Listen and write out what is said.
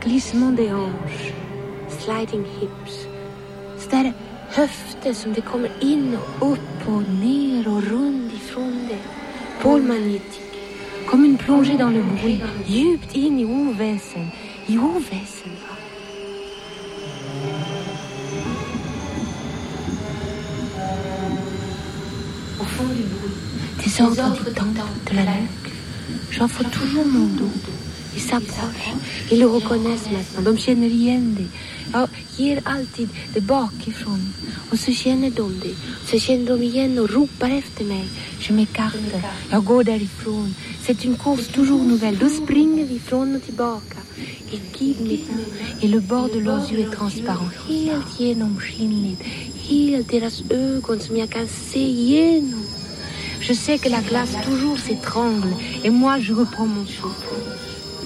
glissement des hanches, sliding hips. Så där höfter som det kommer in och upp och ner och runt ifrån det. Pôle magnétique, comme une plongée dans le bruit, djupt in i oväsen, va. Au fond du bruit, des ordres dictantes de la nuque. J'offre toujours mon dos. Ils s'approchent, ils le reconnaissent maintenant. De känner igen det. Jag ger alltid det bakifrån. Och så känner de det. Så känner de igen och ropar efter mig. Je m'écarte. Jag går därifrån. C'est une course toujours nouvelle. Då springer vi från och tillbaka. Ils guident mes pas. Et le bord de leurs yeux est transparent. Helt genomskinligt. Helt deras ögon som jag kan se igenom. Je sais que la glace toujours s'étrangle. Et moi, je reprends mon souffle.